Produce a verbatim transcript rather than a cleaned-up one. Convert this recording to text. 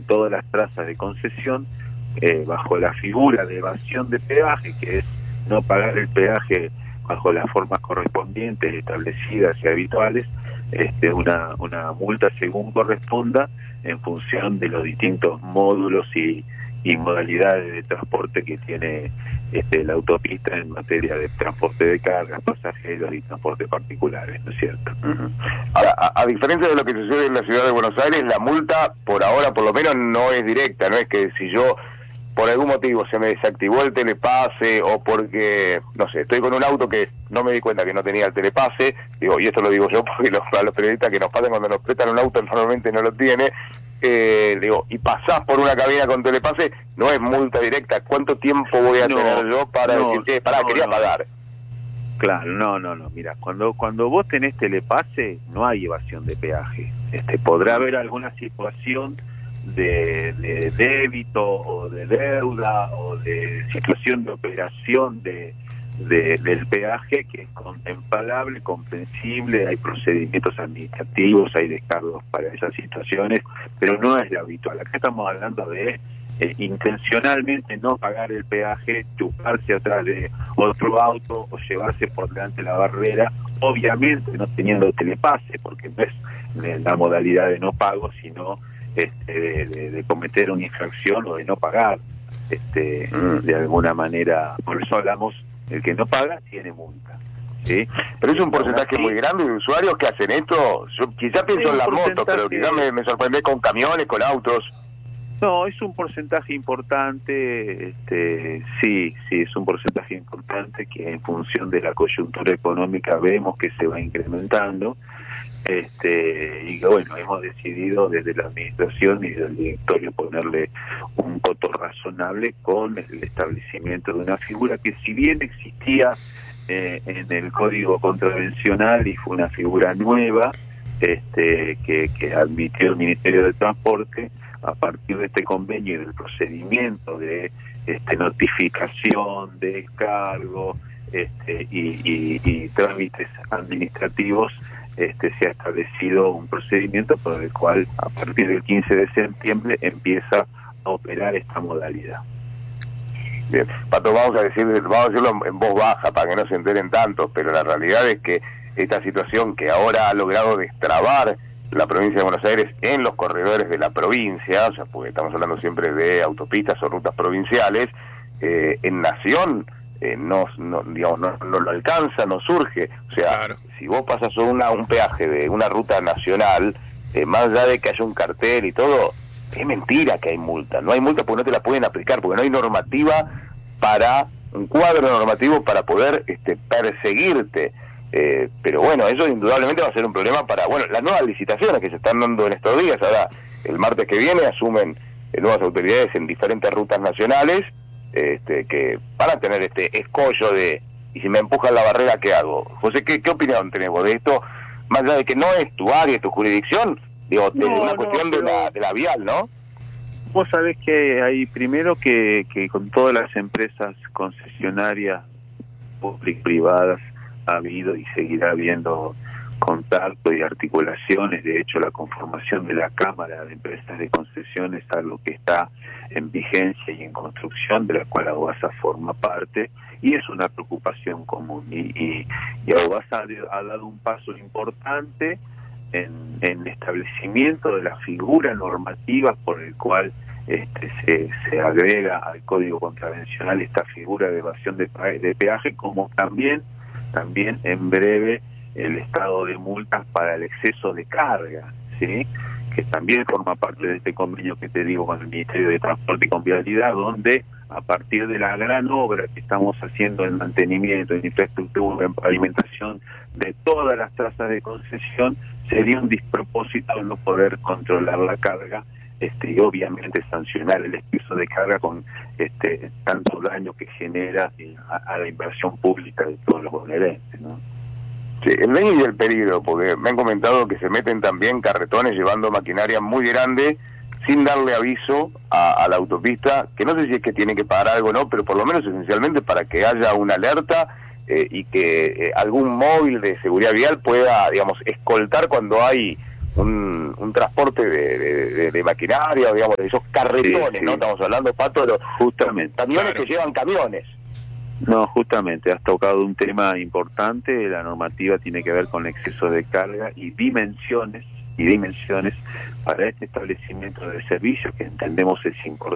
todas las trazas de concesión eh, bajo la figura de evasión de peaje, que es no pagar el peaje bajo las formas correspondientes, establecidas y habituales, este, una, una multa según corresponda en función de los distintos módulos y, y modalidades de transporte que tiene este, la autopista en materia de transporte de cargas, pasajeros y transporte particulares, ¿no es cierto? Uh-huh. Ahora, a, a diferencia de lo que sucede en la ciudad de Buenos Aires, la multa por ahora por lo menos no es directa, no es que si yo por algún motivo se me desactivó el telepase o porque, no sé, estoy con un auto que no me di cuenta que no tenía el telepase, digo, y esto lo digo yo porque los, a los periodistas que nos pasan cuando nos prestan un auto normalmente no lo tiene, eh, digo, y pasás por una cabina con telepase, no es multa directa. ¿Cuánto tiempo voy a no, tener yo para no, decir, eh, pará, no, quería no. pagar? Claro, no, no, no, mira, cuando cuando vos tenés telepase no hay evasión de peaje. Este, podrá haber alguna situación de, de débito o de deuda o de situación de operación de, de del peaje que es contemplable, comprensible, hay procedimientos administrativos, hay descargos para esas situaciones, pero no es lo habitual. Acá estamos hablando de eh, intencionalmente no pagar el peaje, chuparse atrás de otro auto o llevarse por delante la barrera, obviamente no teniendo telepase, porque no es la modalidad de no pago, sino este, de, de, de cometer una infracción o de no pagar, este, mm. de alguna manera. Por eso hablamos, el que no paga tiene multa, ¿sí? Pero es un porcentaje muy grande de usuarios que hacen esto. Yo quizá pienso en las motos, pero quizá me, me sorprende con camiones, con autos. No, es un porcentaje importante, este, sí, sí, es un porcentaje importante que en función de la coyuntura económica vemos que se va incrementando, este, y bueno, hemos decidido desde la administración y del directorio ponerle un coto razonable con el establecimiento de una figura que si bien existía eh, en el Código Contravencional y fue una figura nueva, este, que, que admitió el Ministerio de Transporte, a partir de este convenio y del procedimiento de este, notificación, descargo este, y, y, y trámites administrativos, este, se ha establecido un procedimiento por el cual a partir del quince de septiembre empieza a operar esta modalidad. Bien, Pato, vamos a decir, vamos a decirlo en voz baja para que no se enteren tanto, pero la realidad es que esta situación que ahora ha logrado destrabar la provincia de Buenos Aires en los corredores de la provincia, o sea, porque estamos hablando siempre de autopistas o rutas provinciales, eh, en Nación eh, no, no, digamos, no, no lo alcanza, no surge. O sea, claro, si vos pasas una, un peaje de una ruta nacional, eh, más allá de que haya un cartel y todo, es mentira que hay multa. No hay multa porque no te la pueden aplicar, porque no hay normativa para, un cuadro normativo para poder este, perseguirte. Eh, pero bueno, eso indudablemente va a ser un problema para, bueno, las nuevas licitaciones que se están dando en estos días. Ahora, el martes que viene asumen eh, nuevas autoridades en diferentes rutas nacionales, este, que van a tener este escollo de, y si me empujan la barrera, ¿qué hago? José, ¿qué, qué opinión tenés vos de esto? Más allá de que no es tu área, tu jurisdicción, digo, no, es una no, cuestión pero... de, la, de la vial, ¿no? Vos sabés que hay primero que, que con todas las empresas concesionarias públicas y privadas ha habido y seguirá habiendo contacto y articulaciones. De hecho, la conformación de la Cámara de Empresas de Concesión es algo que está en vigencia y en construcción, de la cual Aguasa forma parte, y es una preocupación común. Y, y, y Aguasa ha dado un paso importante en, en el establecimiento de la figura normativa por el cual este, se, se agrega al Código Contravencional esta figura de evasión de, de peaje, como también también en breve el estado de multas para el exceso de carga, ¿sí? Que también forma parte de este convenio que te digo con el Ministerio de Transporte y con Vialidad, donde a partir de la gran obra que estamos haciendo en mantenimiento, en infraestructura, en pavimentación de todas las trazas de concesión, sería un despropósito no poder controlar la carga, este, y obviamente sancionar el exceso de carga con este tanto daño que genera a, a la inversión pública de todos los bonaerenses, ¿no? Sí, el daño y el peligro, porque me han comentado que se meten también carretones llevando maquinaria muy grande sin darle aviso a, a la autopista, que no sé si es que tiene que pagar algo o no, pero por lo menos esencialmente para que haya una alerta eh, y que eh, algún móvil de seguridad vial pueda, digamos, escoltar cuando hay un, un transporte de, de, de maquinaria, digamos, de esos carretones, sí, sí. ¿no? Estamos hablando, Pato, de los justamente, camiones claro. que llevan camiones. No, justamente, has tocado un tema importante. La normativa tiene que ver con exceso de carga y dimensiones, y dimensiones para este establecimiento de servicio que entendemos es importante.